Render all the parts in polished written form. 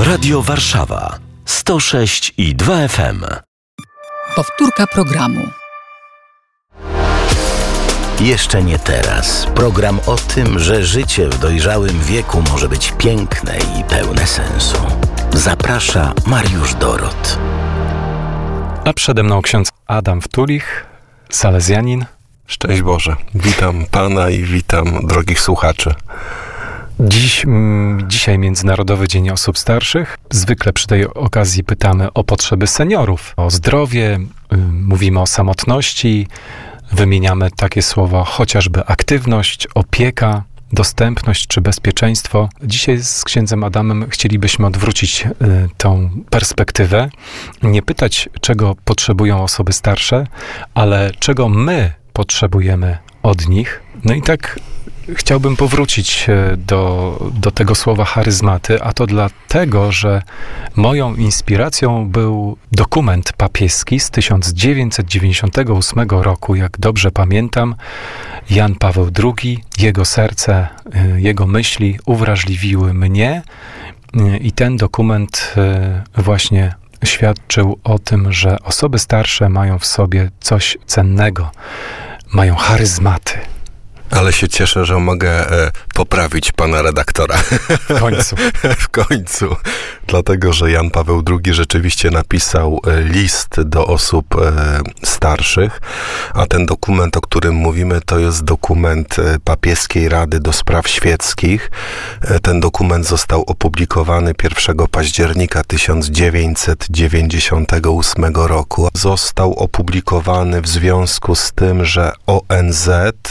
Radio Warszawa 106,2 FM. Powtórka programu. Jeszcze nie teraz. Program o tym, że życie w dojrzałym wieku może być piękne i pełne sensu. Zaprasza Mariusz Dorot. A przede mną ksiądz Adam Wtulich, salezjanin. Szczęść Boże. Witam Pana i witam drogich słuchaczy. Dzisiaj Międzynarodowy Dzień Osób Starszych. Zwykle przy tej okazji pytamy o potrzeby seniorów, o zdrowie, mówimy o samotności, wymieniamy takie słowa chociażby aktywność, opieka, dostępność czy bezpieczeństwo. Dzisiaj z księdzem Adamem chcielibyśmy odwrócić tą perspektywę. Nie pytać, czego potrzebują osoby starsze, ale czego my potrzebujemy od nich. No i tak chciałbym powrócić do tego słowa charyzmaty, a to dlatego, że moją inspiracją był dokument papieski z 1998 roku, jak dobrze pamiętam. Jan Paweł II, jego serce, jego myśli uwrażliwiły mnie i ten dokument właśnie świadczył o tym, że osoby starsze mają w sobie coś cennego, mają charyzmaty. Ale się cieszę, że mogę poprawić pana redaktora. W końcu. W końcu. Dlatego, że Jan Paweł II rzeczywiście napisał list do osób starszych, a ten dokument, o którym mówimy, to jest dokument Papieskiej Rady do Spraw Świeckich. Ten dokument został opublikowany 1 października 1998 roku. Został opublikowany w związku z tym, że ONZ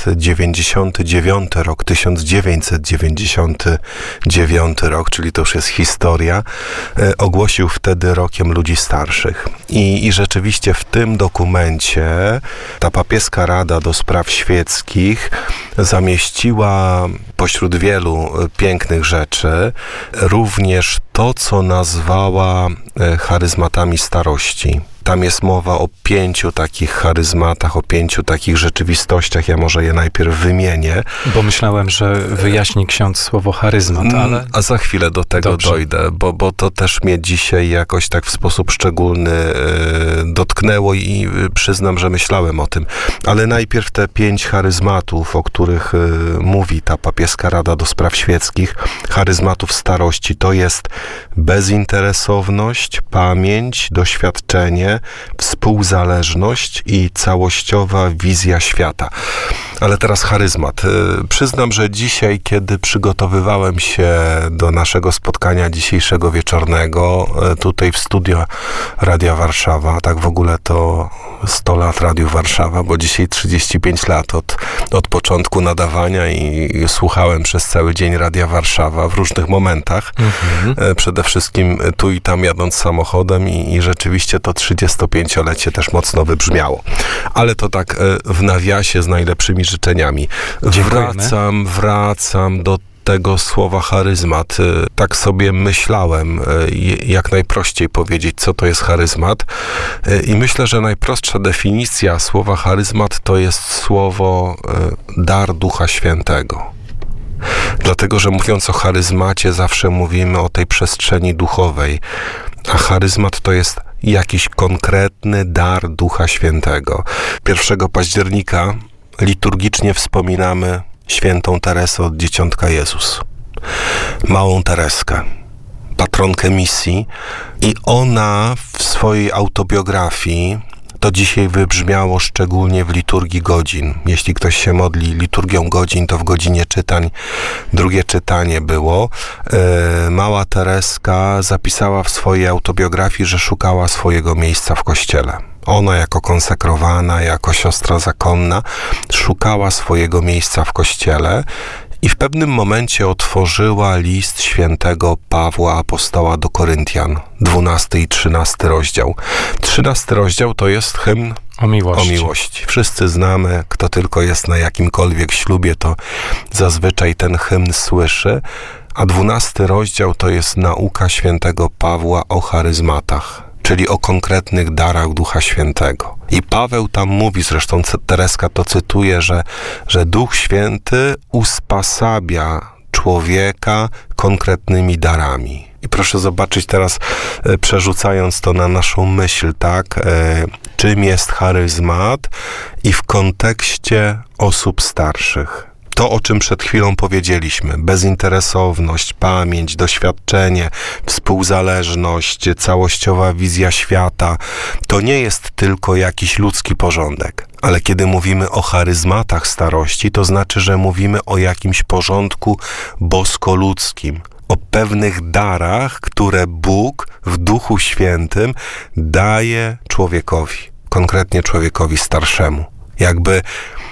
1999 rok, czyli to już jest historia, ogłosił wtedy rokiem ludzi starszych. I rzeczywiście w tym dokumencie ta Papieska Rada do Spraw Świeckich zamieściła pośród wielu pięknych rzeczy również to, co nazwała charyzmatami starości. Tam jest mowa o 5 takich charyzmatach, o 5 takich rzeczywistościach. Ja może je najpierw wymienię. Bo myślałem, że wyjaśni ksiądz słowo charyzmat, ale... A za chwilę do tego dojdę, bo to też mnie dzisiaj jakoś tak w sposób szczególny dotknęło i przyznam, że myślałem o tym. Ale najpierw te 5 charyzmatów, o których mówi ta Papieska Rada do Spraw Świeckich, charyzmatów starości, to jest bezinteresowność, pamięć, doświadczenie, współzależność i całościowa wizja świata. Ale teraz charyzmat. Przyznam, że dzisiaj, kiedy przygotowywałem się do naszego spotkania dzisiejszego wieczornego, tutaj w studio Radia Warszawa, tak w ogóle to 100 lat Radiu Warszawa, bo dzisiaj 35 lat od początku nadawania i słuchałem przez cały dzień Radia Warszawa w różnych momentach. Przede wszystkim tu i tam jadąc samochodem i rzeczywiście to 35-lecie też mocno wybrzmiało. Ale to tak w nawiasie z najlepszymi życzeniami. Wracam do tego słowa charyzmat. Tak sobie myślałem, jak najprościej powiedzieć, co to jest charyzmat. I myślę, że najprostsza definicja słowa charyzmat to jest słowo dar Ducha Świętego. Dlatego, że mówiąc o charyzmacie, zawsze mówimy o tej przestrzeni duchowej, a charyzmat to jest jakiś konkretny dar Ducha Świętego. 1 października liturgicznie wspominamy świętą Teresę od Dzieciątka Jezus. Małą Tereskę, patronkę misji, i ona w swojej autobiografii, to dzisiaj wybrzmiało szczególnie w liturgii godzin. Jeśli ktoś się modli liturgią godzin, to w godzinie czytań drugie czytanie było. Mała Tereska zapisała w swojej autobiografii, że szukała swojego miejsca w Kościele. Ona jako konsekrowana, jako siostra zakonna szukała swojego miejsca w Kościele i w pewnym momencie otworzyła list świętego Pawła Apostoła do Koryntian, 12 i 13 rozdział. 13 rozdział to jest hymn o miłości. Wszyscy znamy, kto tylko jest na jakimkolwiek ślubie, to zazwyczaj ten hymn słyszy, a 12 rozdział to jest nauka świętego Pawła o charyzmatach, czyli o konkretnych darach Ducha Świętego. I Paweł tam mówi, zresztą Tereska to cytuje, że Duch Święty usposabia człowieka konkretnymi darami. I proszę zobaczyć teraz, przerzucając to na naszą myśl, tak, czym jest charyzmat i w kontekście osób starszych. To, o czym przed chwilą powiedzieliśmy, bezinteresowność, pamięć, doświadczenie, współzależność, całościowa wizja świata, to nie jest tylko jakiś ludzki porządek. Ale kiedy mówimy o charyzmatach starości, to znaczy, że mówimy o jakimś porządku bosko-ludzkim, o pewnych darach, które Bóg w Duchu Świętym daje człowiekowi, konkretnie człowiekowi starszemu. Jakby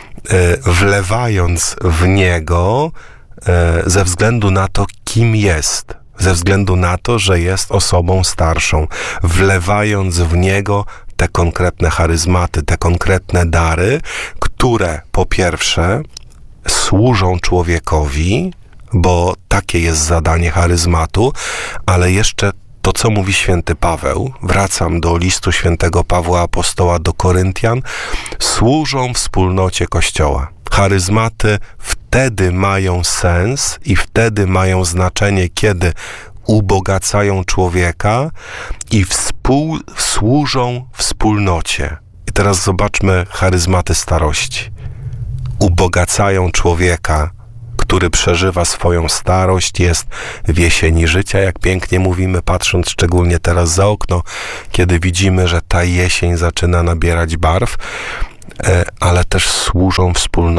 wlewając w niego ze względu na to, kim jest, ze względu na to, że jest osobą starszą, wlewając w niego te konkretne charyzmaty, te konkretne dary, które po pierwsze służą człowiekowi, bo takie jest zadanie charyzmatu, ale jeszcze to, co mówi święty Paweł, wracam do listu świętego Pawła Apostoła do Koryntian, służą wspólnocie Kościoła. Charyzmaty wtedy mają sens i wtedy mają znaczenie, kiedy ubogacają człowieka i służą wspólnocie. I teraz zobaczmy charyzmaty starości. Ubogacają człowieka, który przeżywa swoją starość, jest w jesieni życia, jak pięknie mówimy, patrząc szczególnie teraz za okno, kiedy widzimy, że ta jesień zaczyna nabierać barw, ale też służą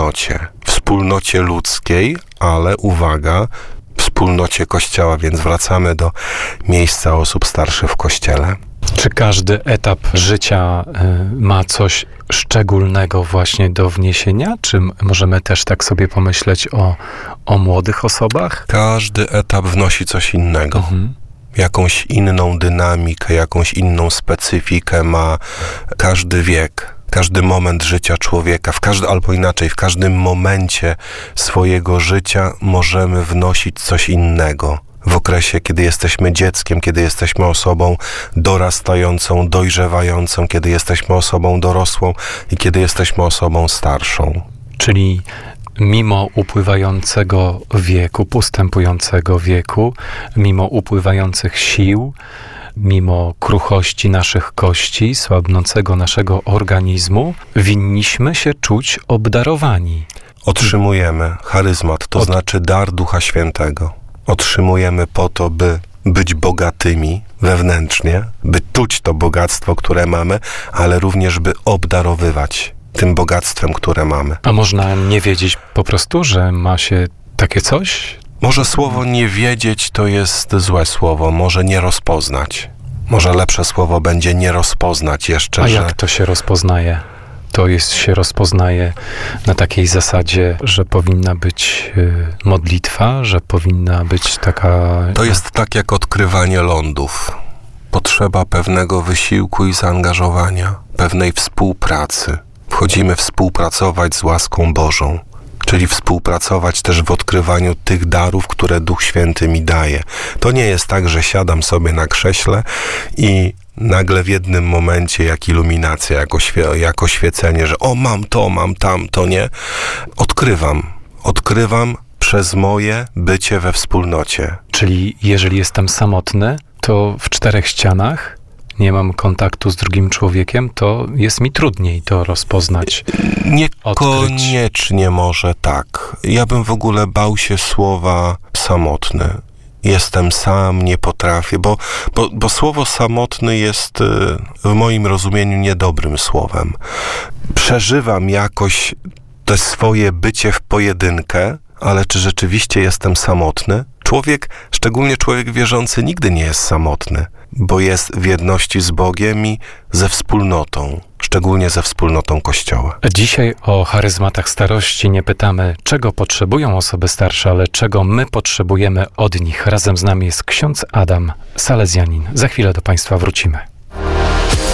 wspólnocie ludzkiej, ale uwaga, wspólnocie Kościoła, więc wracamy do miejsca osób starszych w Kościele. Czy każdy etap życia ma coś szczególnego właśnie do wniesienia? Czy możemy też tak sobie pomyśleć o młodych osobach? Każdy etap wnosi coś innego. Jakąś inną dynamikę, jakąś inną specyfikę ma każdy wiek. Każdy moment życia człowieka, albo inaczej, w każdym momencie swojego życia możemy wnosić coś innego. W okresie, kiedy jesteśmy dzieckiem, kiedy jesteśmy osobą dorastającą, dojrzewającą, kiedy jesteśmy osobą dorosłą i kiedy jesteśmy osobą starszą. Czyli mimo upływającego wieku, postępującego wieku, mimo upływających sił, mimo kruchości naszych kości, słabnącego naszego organizmu, winniśmy się czuć obdarowani. Otrzymujemy charyzmat, to znaczy dar Ducha Świętego. Otrzymujemy po to, by być bogatymi wewnętrznie, by czuć to bogactwo, które mamy, ale również by obdarowywać tym bogactwem, które mamy. A można nie wiedzieć po prostu, że ma się takie coś? Może słowo nie wiedzieć to jest złe słowo, może nie rozpoznać. Może lepsze słowo będzie nie rozpoznać jeszcze. A jak to się rozpoznaje? Się rozpoznaje na takiej zasadzie, że powinna być modlitwa, że powinna być taka... To jest tak jak odkrywanie lądów. Potrzeba pewnego wysiłku i zaangażowania, pewnej współpracy. Wchodzimy współpracować z łaską Bożą, czyli współpracować też w odkrywaniu tych darów, które Duch Święty mi daje. To nie jest tak, że siadam sobie na krześle i nagle w jednym momencie jak iluminacja, jako świecenie, że mam to, nie. Odkrywam przez moje bycie we wspólnocie. Czyli jeżeli jestem samotny, to w 4 ścianach nie mam kontaktu z drugim człowiekiem, to jest mi trudniej to rozpoznać. Niekoniecznie może tak. Ja bym w ogóle bał się słowa samotny. Jestem sam, nie potrafię, bo słowo samotny jest w moim rozumieniu niedobrym słowem. Przeżywam jakoś to swoje bycie w pojedynkę, ale czy rzeczywiście jestem samotny? Szczególnie człowiek wierzący, nigdy nie jest samotny, bo jest w jedności z Bogiem i ze wspólnotą, szczególnie ze wspólnotą Kościoła. Dzisiaj o charyzmatach starości nie pytamy, czego potrzebują osoby starsze, ale czego my potrzebujemy od nich. Razem z nami jest ksiądz Adam Salezjanin. Za chwilę do Państwa wrócimy.